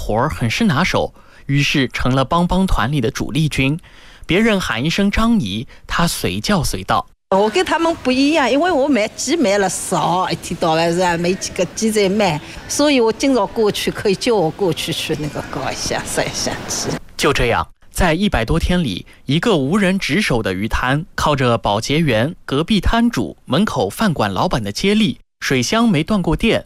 活儿很是拿手，于是成了帮帮团里的主力军。别人喊一声张姨，他随叫随到。 我跟他们不一样，因为我卖鸡卖了少，一天到晚是吧，没几个鸡在卖，所以我经常过去，可以叫我过去那个搞一下晒一下鸡。 就这样，在100多天里，一个无人值守的鱼摊，靠着保洁员、隔壁摊主、门口饭馆老板的接力，水乡没断过电，